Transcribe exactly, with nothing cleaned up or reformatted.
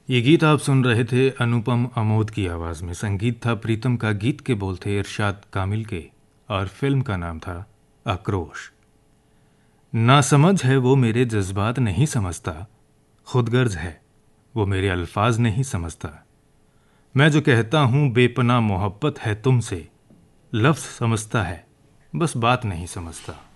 ये गीत आप सुन रहे थे अनुपम अमोद की आवाज़ में। संगीत था प्रीतम का, गीत के बोल थे इरशाद कामिल के, और फिल्म का नाम था आक्रोश। नासमझ है वो मेरे जज्बात नहीं समझता, खुदगर्ज है वो मेरे अल्फाज नहीं समझता। मैं जो कहता हूँ बेपनाह मोहब्बत है तुमसे, लफ्ज़ समझता है बस बात नहीं समझता।